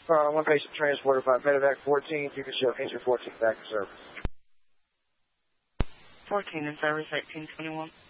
One patient transported by Medevac 14. You can show engine 14 back to service. 14 in service, 1821.